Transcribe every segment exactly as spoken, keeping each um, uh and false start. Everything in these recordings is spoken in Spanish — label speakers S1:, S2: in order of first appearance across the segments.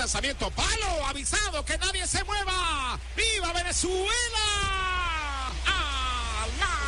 S1: lanzamiento, palo, avisado, que nadie se mueva. ¡Viva Venezuela! ¡A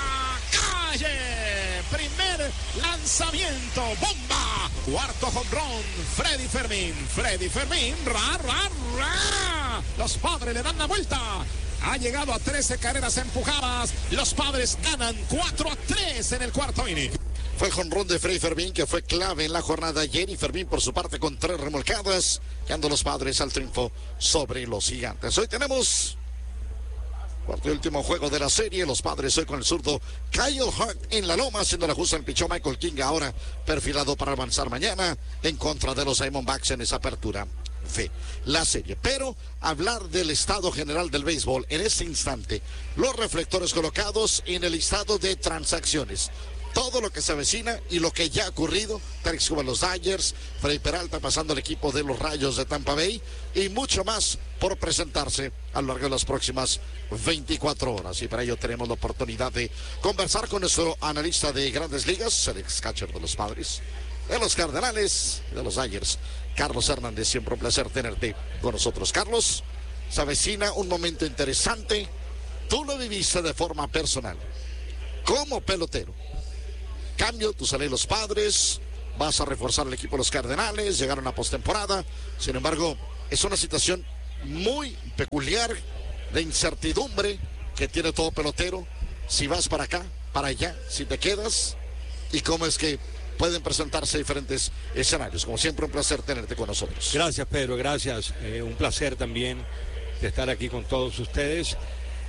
S1: la calle! Primer lanzamiento, bomba. Cuarto jonrón, Freddy Fermín. Freddy Fermín, ra, ra, ra. Los Padres le dan la vuelta. Ha llegado a trece carreras empujadas. Los Padres ganan cuatro a tres en el cuarto inning.
S2: Fue el jonrón de Freddy Fermín que fue clave en la jornada ayer, y Fermín por su parte con tres remolcadas, guiando a los Padres al triunfo sobre los Gigantes. Hoy tenemos cuarto y último juego de la serie. Los Padres hoy con el zurdo Kyle Hart en la loma, haciendo la justa en pichó Michael King, ahora perfilado para avanzar mañana en contra de los Diamondbacks en esa apertura de la serie. Pero hablar del estado general del béisbol en este instante, los reflectores colocados en el listado de transacciones, todo lo que se avecina y lo que ya ha ocurrido. Tarik Skubal, los Dodgers, Freddy Peralta pasando al equipo de los Rayos de Tampa Bay, y mucho más por presentarse a lo largo de las próximas veinticuatro horas. Y para ello tenemos la oportunidad de conversar con nuestro analista de Grandes Ligas, el ex catcher de los Padres, de los Cardenales, de los Dodgers, Carlos Hernández. Siempre un placer tenerte con nosotros. Carlos, se avecina un momento interesante. Tú lo viviste de forma personal, como pelotero. Cambio, tú sales los Padres, vas a reforzar el equipo de los Cardenales, llegaron a postemporada. Sin embargo, es una situación muy peculiar de incertidumbre que tiene todo pelotero. Si vas para acá, para allá, si te quedas, y cómo es que pueden presentarse diferentes escenarios. Como siempre, un placer tenerte con nosotros.
S3: Gracias, Pedro, gracias. Eh, un placer también de estar aquí con todos ustedes.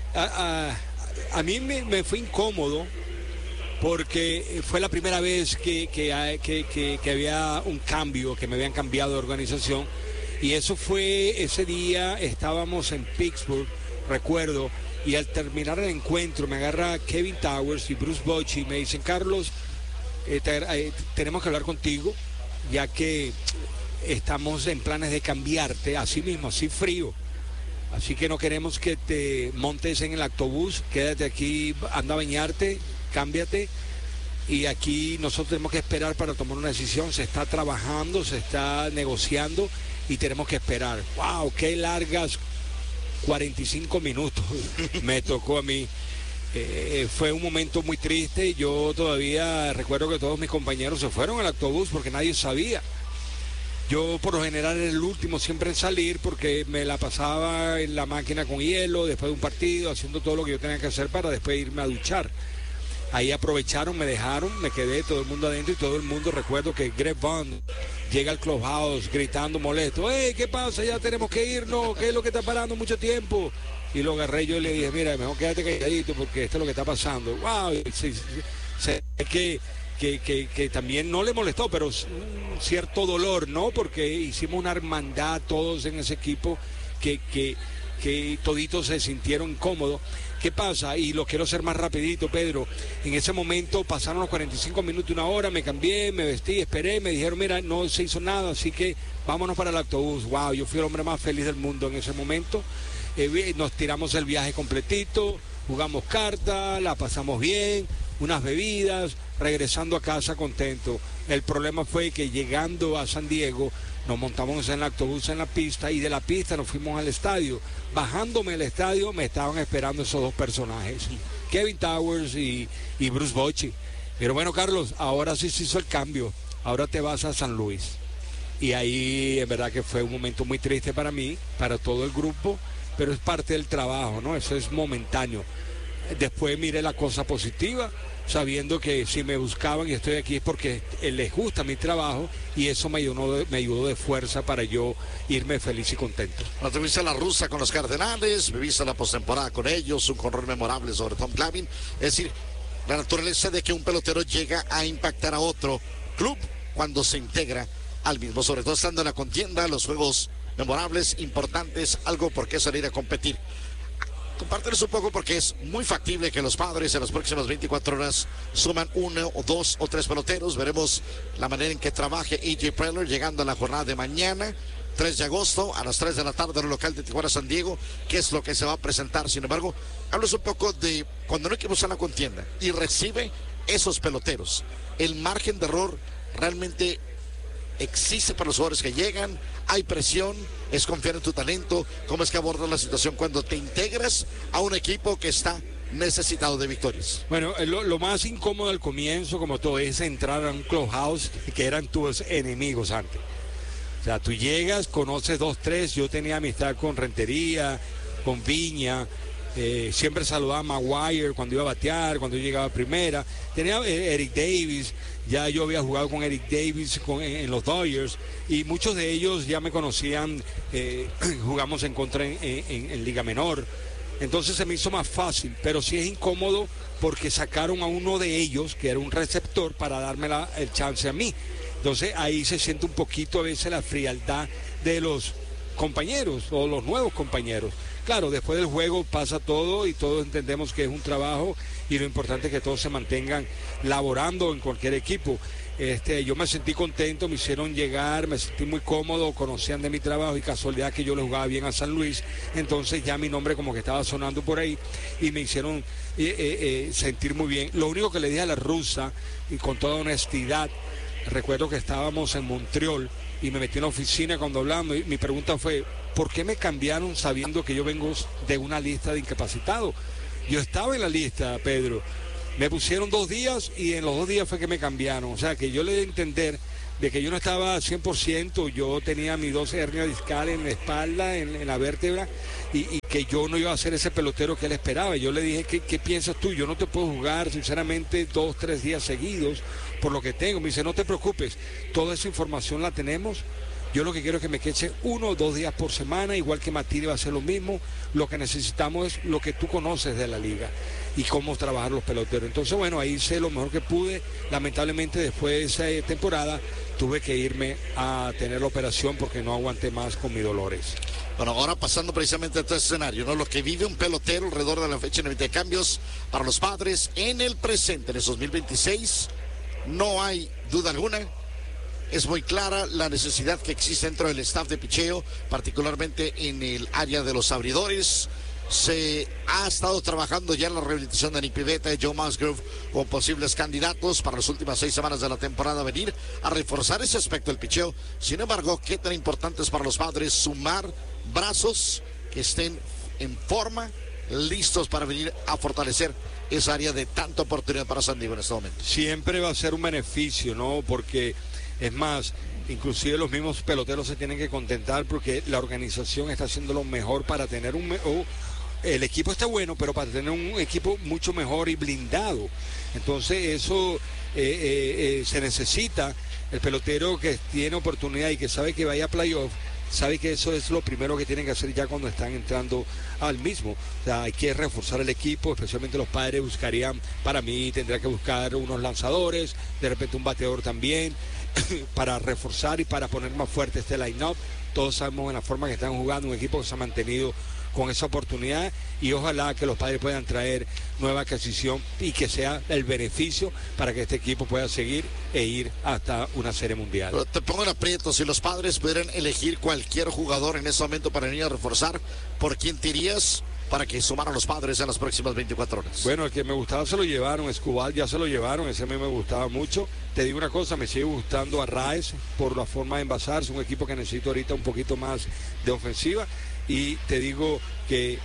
S3: A, a, a mí me, me fue incómodo, porque fue la primera vez que, que, que, que, que había un cambio, que me habían cambiado de organización, y eso fue ese día. Estábamos en Pittsburgh, recuerdo, y al terminar el encuentro me agarra Kevin Towers y Bruce Bochy y me dicen: Carlos, eh, te, eh, tenemos que hablar contigo, ya que estamos en planes de cambiarte, así mismo, así frío. Así que no queremos que te montes en el autobús, quédate aquí, anda a bañarte, cámbiate, y aquí nosotros tenemos que esperar para tomar una decisión. Se está trabajando, se está negociando y tenemos que esperar. ¡Wow! ¡Qué largas cuarenta y cinco minutos me tocó a mí! Eh, fue un momento muy triste. Yo todavía recuerdo que todos mis compañeros se fueron al autobús porque nadie sabía. Yo por lo general era el último siempre en salir, porque me la pasaba en la máquina con hielo después de un partido, haciendo todo lo que yo tenía que hacer para después irme a duchar. Ahí aprovecharon, me dejaron, me quedé todo el mundo adentro, y todo el mundo, recuerdo que Greg Bond llega al clubhouse gritando molesto: ¡Hey, qué pasa! Ya tenemos que irnos, ¿qué es lo que está parando mucho tiempo? Y lo agarré yo y le dije: mira, mejor quédate calladito porque esto es lo que está pasando. ¡Wow! Sí, sí, sé que, que, que, que también no le molestó, pero un cierto dolor, ¿no? Porque hicimos una hermandad todos en ese equipo que, que, que toditos se sintieron cómodos. ¿Qué pasa? Y lo quiero hacer más rapidito, Pedro. En ese momento pasaron los cuarenta y cinco minutos, una hora, me cambié, me vestí, esperé, me dijeron: mira, no se hizo nada, así que vámonos para el autobús. Wow, yo fui el hombre más feliz del mundo en ese momento. Eh, nos tiramos el viaje completito, jugamos cartas, la pasamos bien, unas bebidas, regresando a casa contento. El problema fue que llegando a San Diego, nos montamos en el autobús en la pista, y de la pista nos fuimos al estadio. Bajándome al estadio me estaban esperando esos dos personajes, Kevin Towers y, y Bruce Bochy. Pero bueno, Carlos, ahora sí se hizo el cambio, ahora te vas a San Luis. Y ahí en verdad que fue un momento muy triste para mí, para todo el grupo, pero es parte del trabajo, ¿no? Eso es momentáneo. Después miré la cosa positiva, sabiendo que si me buscaban y estoy aquí es porque les gusta mi trabajo, y eso me ayudó, me ayudó de fuerza para yo irme feliz y contento.
S2: No, tuviste la rusa con los Cardenales, viviste la postemporada con ellos, un correr memorable sobre Tom Glavine. Es decir, la naturaleza de que un pelotero llega a impactar a otro club cuando se integra al mismo, sobre todo estando en la contienda, los juegos memorables, importantes, algo por qué salir a competir. Compártenos un poco, porque es muy factible que los Padres en las próximas veinticuatro horas suman uno o dos o tres peloteros. Veremos la manera en que trabaje A J Preller llegando a la jornada de mañana, tres de agosto, a las tres de la tarde en el local de Tijuana San Diego, qué es lo que se va a presentar. Sin embargo, hablas un poco de cuando un equipo está en la contienda y recibe esos peloteros, el margen de error realmente existe para los jugadores que llegan, hay presión, es confiar en tu talento. ¿Cómo es que abordas la situación cuando te integras a un equipo que está necesitado de victorias?
S3: Bueno, lo, lo más incómodo al comienzo, como todo, es entrar a un clubhouse que eran tus enemigos antes. O sea, tú llegas, conoces dos, tres, yo tenía amistad con Rentería, con Viña, eh, siempre saludaba a Maguire cuando iba a batear, cuando yo llegaba a primera, tenía eh, Eric Davis, ya yo había jugado con Eric Davis con, en, en los Dodgers, y muchos de ellos ya me conocían, eh, jugamos en contra en, en, en Liga Menor, entonces se me hizo más fácil, pero sí es incómodo porque sacaron a uno de ellos, que era un receptor, para darme la, el chance a mí. Entonces ahí se siente un poquito a veces la frialdad de los compañeros o los nuevos compañeros. Claro, después del juego pasa todo y todos entendemos que es un trabajo y lo importante es que todos se mantengan laborando en cualquier equipo. Este, yo me sentí contento, me hicieron llegar, me sentí muy cómodo, conocían de mi trabajo y casualidad que yo le jugaba bien a San Luis, entonces ya mi nombre como que estaba sonando por ahí y me hicieron eh, eh, sentir muy bien. Lo único que le dije a la rusa, y con toda honestidad, recuerdo que estábamos en Montreal y me metí en la oficina cuando hablamos y mi pregunta fue, ¿por qué me cambiaron sabiendo que yo vengo de una lista de incapacitados? Yo estaba en la lista, Pedro. Me pusieron dos días y en los dos días fue que me cambiaron. O sea, que yo le di a entender de que yo no estaba cien por ciento, yo tenía mis doce hernias discales en la espalda, en, en la vértebra, y, y que yo no iba a ser ese pelotero que él esperaba. Yo le dije, ¿qué, qué piensas tú? Yo no te puedo jugar, sinceramente, dos, tres días seguidos por lo que tengo. Me dice, no te preocupes, toda esa información la tenemos. Yo lo que quiero es que me queche uno o dos días por semana, igual que Matilde va a hacer lo mismo. Lo que necesitamos es lo que tú conoces de la liga y cómo trabajar los peloteros. Entonces, bueno, ahí hice lo mejor que pude. Lamentablemente, después de esa temporada, tuve que irme a tener la operación porque no aguanté más con mis dolores.
S2: Bueno, ahora pasando precisamente a este escenario, ¿no? Lo que vive un pelotero alrededor de la fecha de de cambios para los Padres en el presente, en el dos mil veintiséis, no hay duda alguna. Es muy clara la necesidad que existe dentro del staff de picheo, particularmente en el área de los abridores. Se ha estado trabajando ya en la rehabilitación de Nick Pivetta y Joe Musgrove con posibles candidatos para las últimas seis semanas de la temporada a venir a reforzar ese aspecto del picheo. Sin embargo, ¿qué tan importante es para los Padres sumar brazos que estén en forma, listos para venir a fortalecer esa área de tanta oportunidad para San Diego en este momento?
S3: Siempre va a ser un beneficio, ¿no? Porque es más, inclusive los mismos peloteros se tienen que contentar porque la organización está haciendo lo mejor para tener un... Oh, el equipo está bueno, pero para tener un equipo mucho mejor y blindado. Entonces eso eh, eh, eh, se necesita. El pelotero que tiene oportunidad y que sabe que vaya a playoff, sabe que eso es lo primero que tienen que hacer ya cuando están entrando al mismo. O sea, hay que reforzar el equipo, especialmente los Padres buscarían, para mí tendría que buscar unos lanzadores, de repente un bateador también, para reforzar y para poner más fuerte este line-up. Todos sabemos en la forma que están jugando, un equipo que se ha mantenido con esa oportunidad y ojalá que los Padres puedan traer nueva adquisición y que sea el beneficio para que este equipo pueda seguir e ir hasta una serie mundial.
S2: Pero te pongo en aprieto, si los Padres pudieran elegir cualquier jugador en ese momento para venir a reforzar, ¿por quién te irías para que sumaran los Padres en las próximas veinticuatro horas?
S3: Bueno, el que me gustaba se lo llevaron, Escobar ya se lo llevaron, ese a mí me gustaba mucho. Te digo una cosa, me sigue gustando Arraez por la forma de envasarse, un equipo que necesito ahorita un poquito más de ofensiva. Y te digo que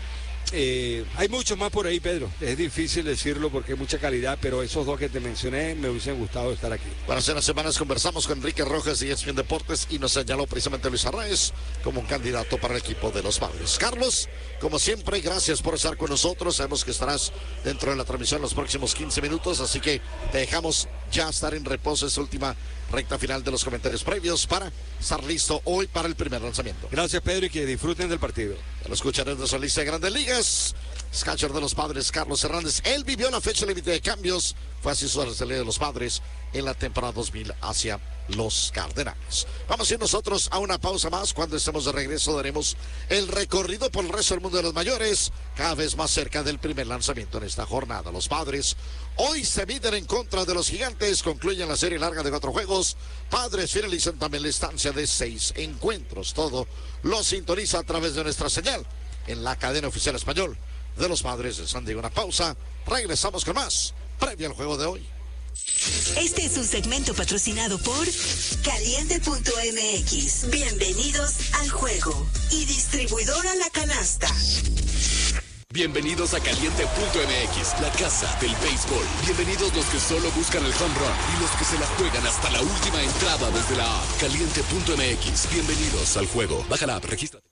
S3: eh, hay muchos más por ahí, Pedro. Es difícil decirlo porque hay mucha calidad, pero esos dos que te mencioné me hubiesen gustado estar aquí.
S2: Para hace unas semanas conversamos con Enrique Rojas de E S P N Deportes y nos señaló precisamente Luis Arraez como un candidato para el equipo de los Padres. Carlos, como siempre, gracias por estar con nosotros. Sabemos que estarás dentro de la transmisión en los próximos quince minutos, así que te dejamos ya estar en reposo esa última recta final de los comentarios previos para estar listo hoy para el primer lanzamiento.
S3: Gracias, Pedro, y que disfruten del partido.
S2: Lo escucharán de su lista de Grandes Ligas. Catcher de los Padres, Carlos Hernández. Él vivió la fecha límite de cambios. Fue así su salida de los Padres en la temporada dos mil hacia los Cardenales. Vamos a ir nosotros a una pausa más. Cuando estemos de regreso daremos el recorrido por el resto del mundo de los mayores, cada vez más cerca del primer lanzamiento en esta jornada. Los Padres hoy se miden en contra de los Gigantes, concluyen la serie larga de cuatro juegos. Padres finalizan también la estancia de seis encuentros. Todo lo sintoniza a través de nuestra señal en la cadena oficial español de los Padres de San Diego. Una pausa, regresamos con más previa al juego de hoy.
S4: Este es un segmento patrocinado por Caliente punto M X. Bienvenidos al juego. Y distribuidora La Canasta.
S5: Bienvenidos a Caliente punto M X, la casa del béisbol. Bienvenidos los que solo buscan el home run y los que se la juegan hasta la última entrada desde la app. Caliente punto M X. Bienvenidos al juego. Baja la app, regístrate.